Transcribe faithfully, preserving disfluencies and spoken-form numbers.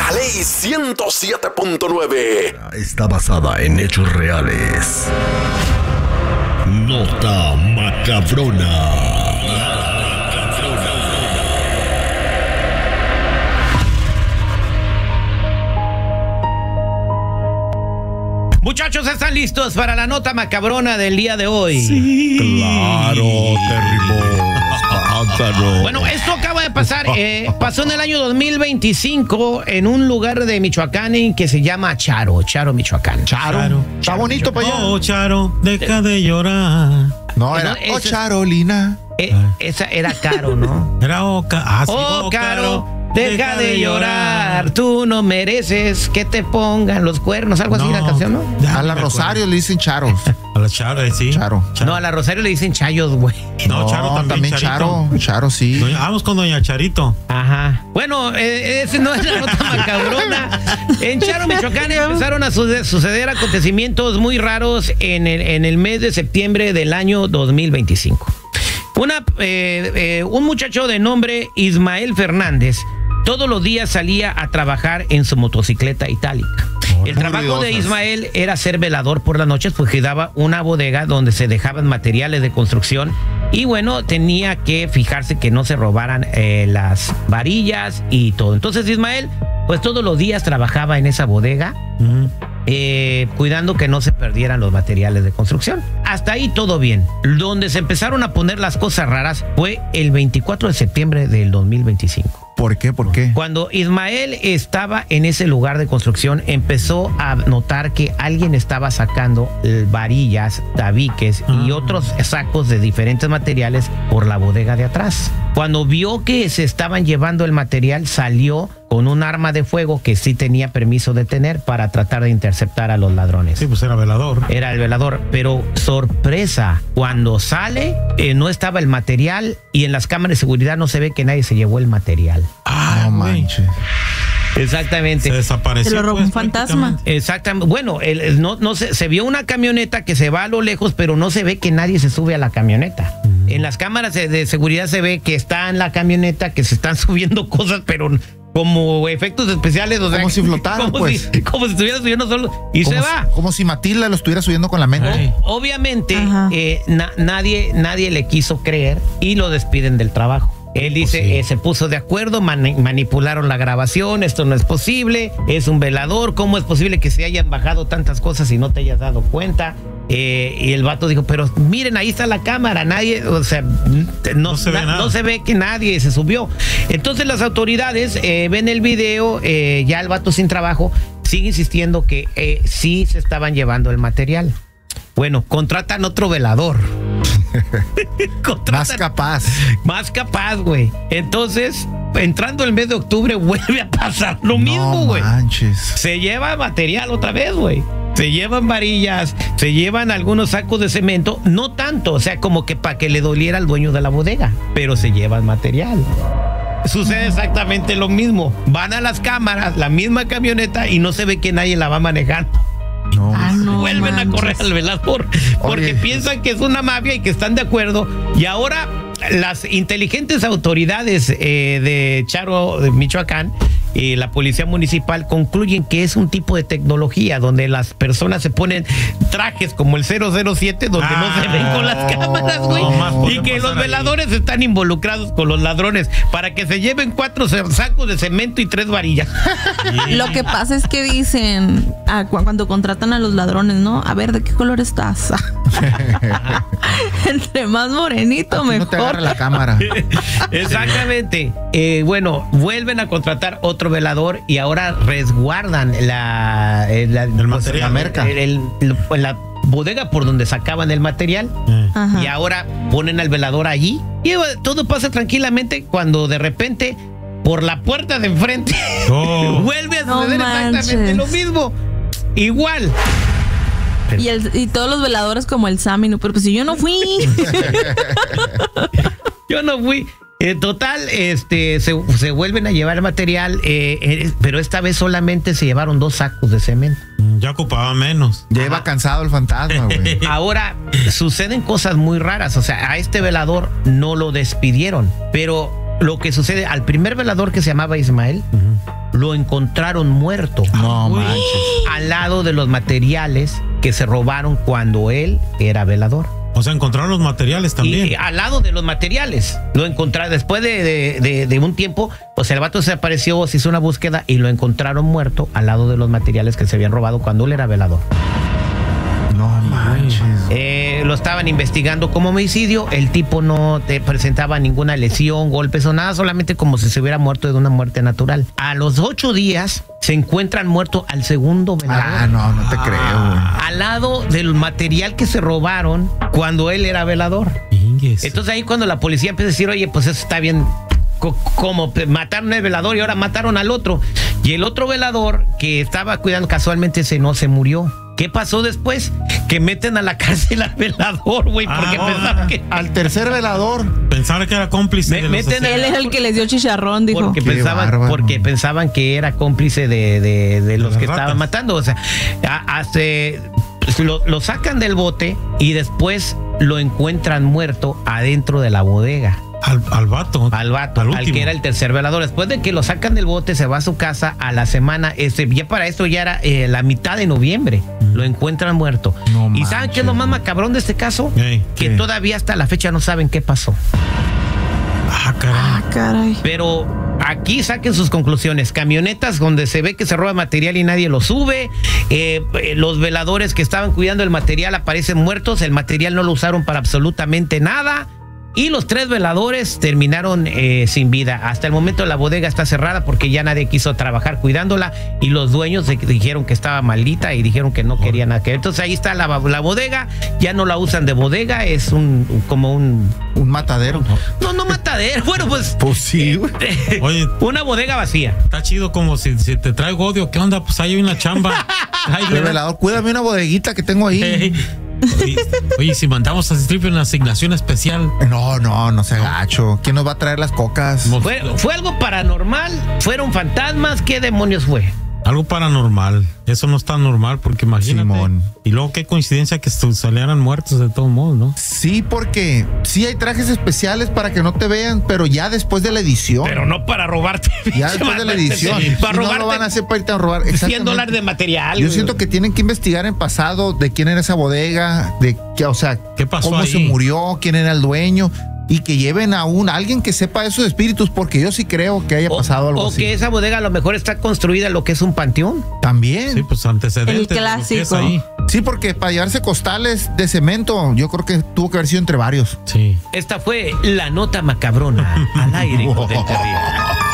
La Ley ciento siete punto nueve. Está basada en hechos reales. Nota macabrona. Muchachos, ¿están listos para la nota macabrona del día de hoy? Sí. Claro, terrible. Bueno, esto acaba de pasar, eh, pasó en el año dos mil veinticinco en un lugar de Michoacán en que se llama Charo, Charo, Michoacán. Charo. Charo. Está bonito para allá. Oh, Charo, deja de llorar. No, era, No, oh, ese- Charolina. Eh, esa era Caro, ¿no? Era Oca. Ah, sí, Oh, Caro, deja de llorar, tú no mereces que te pongan los cuernos, algo así No, la canción, ¿no? ya A la me Rosario le dicen Charos. acuerdo. A la Charo, eh, sí. Charo. No, a la Rosario le dicen chayos, güey. No, Charo también, Charo. Charo, sí. Doña- vamos con Doña Charito. Ajá. Bueno, eh, ese no es la nota macabrona. En Charo, Michoacán, empezaron a sude- suceder acontecimientos muy raros en el, en el mes de septiembre del año dos mil veinticinco. Una, eh, eh, un muchacho de nombre Ismael Fernández todos los días salía a trabajar en su motocicleta itálica. El muy trabajo de ruidosas. Ismael era ser velador por las noches, pues cuidaba una bodega donde se dejaban materiales de construcción y bueno, tenía que fijarse que no se robaran eh, las varillas y todo. Entonces Ismael, pues todos los días trabajaba en esa bodega, Mm. eh, cuidando que no se perdieran los materiales de construcción. Hasta ahí todo bien. Donde se empezaron a poner las cosas raras fue el veinticuatro de septiembre del dos mil veinticinco. ¿Por qué? ¿Por qué? Cuando Ismael estaba en ese lugar de construcción, empezó a notar que alguien estaba sacando eh, varillas, tabiques y Ah. otros sacos de diferentes materiales por la bodega de atrás. Cuando vio que se estaban llevando el material, salió con un arma de fuego que sí tenía permiso de tener para tratar de interceptar a los ladrones. Sí, pues era velador. Era el velador, pero sorpresa, cuando sale eh, no estaba el material y en las cámaras de seguridad no se ve que nadie se llevó el material. Ah, No güey. manches. Exactamente. Se desapareció. Se lo robó pues, un fantasma. prácticamente. Exactamente. Bueno, el, el- no, no se, se vio una camioneta que se va a lo lejos, pero no se ve que nadie se sube a la camioneta. En las cámaras de, de seguridad se ve que está en la camioneta, que se están subiendo cosas, pero como efectos especiales. O sea, Como si flotara, como pues. Si, como si estuviera subiendo solo y se Como va. si- Como si Matilda lo estuviera subiendo con la mente. Ay. Obviamente, Ajá. eh, na- nadie, nadie le quiso creer y lo despiden del trabajo. Él dice, Pues sí. eh, se puso de acuerdo, mani- manipularon la grabación, esto no es posible, es un velador, ¿cómo es posible que se hayan bajado tantas cosas y no te hayas dado cuenta? Eh, y el vato dijo, pero miren, ahí está la cámara, nadie, o sea, no, No se ve na- nada. no se ve que nadie se subió. Entonces las autoridades eh, ven el video, eh, ya el vato sin trabajo, sigue insistiendo que eh, sí se estaban llevando el material. Bueno, contratan otro velador. Contratan- Más capaz. más capaz, güey. Entonces, entrando el mes de octubre, vuelve a pasar lo mismo, No güey. manches. Se lleva material otra vez, güey. Se llevan varillas, se llevan algunos sacos de cemento, no tanto, o sea, como que para que le doliera al dueño de la bodega, pero se llevan material. Sucede exactamente lo mismo. Van a las cámaras, la misma camioneta y no se ve que nadie la va manejando. No. Ah, no Vuelven a correr manches. al velador porque Oye. piensan que es una mafia y que están de acuerdo. Y ahora las inteligentes autoridades eh, de Charo, de Michoacán, y la policía municipal concluyen que es un tipo de tecnología donde las personas se ponen trajes como el cero cero siete donde no se ven con las cámaras, güey. No más Y puede que pasar los ahí. veladores están involucrados con los ladrones para que se lleven cuatro sacos de cemento y tres varillas. Lo que pasa es que dicen ah, cu- cuando contratan a los ladrones, ¿no? A ver, ¿de qué color estás? Entre más morenito, Aquí no te agarra mejor. la cámara. Exactamente. Eh, bueno, vuelven a contratar otro velador y ahora resguardan la, eh, la, El material. La merca. el- el- el- la bodega por donde sacaban el material. Eh. Ajá. Y ahora ponen al velador allí. Y eh, todo pasa tranquilamente cuando de repente, por la puerta de enfrente, Oh. vuelve a No suceder exactamente manches. lo mismo. Igual. Y, el- y todos los veladores como el Sammy, ¿no? Pero pues si yo no fui. Yo no fui. En total, este, se, se vuelven a llevar material, eh, eh, pero esta vez solamente se llevaron dos sacos de cemento. Ya ocupaba menos. Ya iba cansado el fantasma, güey. Ahora, suceden cosas muy raras. O sea, a este velador no lo despidieron. Pero lo que sucede, al primer velador que se llamaba Ismael, lo encontraron muerto. No Uy. manches. Al lado de los materiales que se robaron cuando él era velador. O sea, encontraron los materiales también. Y al lado de los materiales. Lo encontraron después de, de, de, de un tiempo. O sea, el vato se apareció, se hizo una búsqueda y lo encontraron muerto al lado de los materiales que se habían robado cuando él era velador. No manches. Eh, lo estaban investigando como homicidio. El tipo no te presentaba ninguna lesión, golpes o nada, solamente como si se hubiera muerto de una muerte natural. A los ocho días se encuentran muerto al segundo velador. Ah, no, no te creo, güey. Al lado del material que se robaron cuando él era velador. Ingues. Entonces ahí cuando la policía empieza a decir, oye, pues eso está bien, co- como pe- mataron al velador y ahora mataron al otro. Y el otro velador que estaba cuidando casualmente ese no se murió. ¿Qué pasó después? Que meten a la cárcel al velador, güey, porque Ah, pensaban que... Al tercer velador. Pensaba que era cómplice Me- de los meten Él es el que les dio chicharrón, dijo. Porque Qué pensaban, bárbaro. porque pensaban que era cómplice de, de- de los las que ratas. estaban matando. O sea, a- hace, pues, lo, lo sacan del bote y después lo encuentran muerto adentro de la bodega. Al, al vato. Al vato, al, último. que era el tercer velador. Después de que lo sacan del bote, se va a su casa a la semana. Este, ya para esto ya era eh, la mitad de noviembre. Lo encuentran muerto. No ¿Y saben qué es lo más macabrón de este caso? Ey, Que ¿qué? todavía hasta la fecha no saben qué pasó. Ah, caray. Ah, caray. Pero aquí saquen sus conclusiones. Camionetas donde se ve que se roba material y nadie lo sube. Eh, eh, los veladores que estaban cuidando el material aparecen muertos. El material no lo usaron para absolutamente nada. Y los tres veladores terminaron eh, sin vida. Hasta el momento la bodega está cerrada porque ya nadie quiso trabajar cuidándola y los dueños de- dijeron que estaba maldita y dijeron que no querían nada que ver. Entonces ahí está la, la bodega, ya no la usan de bodega, es un como un... Un matadero. No, no matadero, bueno pues... Pues sí, güey. Oye, Una bodega vacía. está chido como si, si te traigo odio. ¿Qué onda? Pues ahí hay una chamba. Ay, El velador, cuídame una bodeguita que tengo ahí. Ey. Oye, oye, si mandamos a Strip una asignación especial. No, no, no se agacho. ¿Quién nos va a traer las cocas? Mo- ¿Fue, fue algo paranormal? ¿Fueron fantasmas? ¿Qué demonios fue? Algo paranormal. Eso no está normal porque imagínate. Simón. Y luego qué coincidencia que estu- salieran muertos de todos modos, ¿no? Sí, porque sí hay trajes especiales para que no te vean, pero ya después de la edición. Pero no para robarte. ya después de la edición. Sí, para Si no robarte lo van a hacer para irte a robar. cien Exactamente. dólares de material. Yo güey. siento que tienen que investigar en pasado de quién era esa bodega, de qué, o sea, ¿Qué pasó cómo ahí? se murió, quién era el dueño, y que lleven a un alguien que sepa de esos espíritus, porque yo sí creo que haya O, pasado algo o así. que esa bodega a lo mejor está construida en lo que es un panteón. También. Sí, pues antecedentes. El de lo que es clásico. ahí. Sí, porque para llevarse costales de cemento, yo creo que tuvo que haber sido entre varios. Sí. Esta fue la nota macabrona al aire con el terrible.